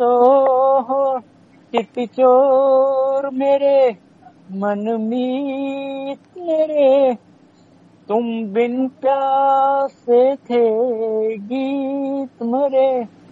तो हो चित चोर मेरे मन मीत मेरे, तुम बिन प्यासे थे